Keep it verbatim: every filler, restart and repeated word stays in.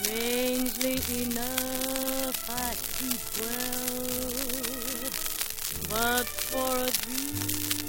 Strangely enough, I keep well, but for a dream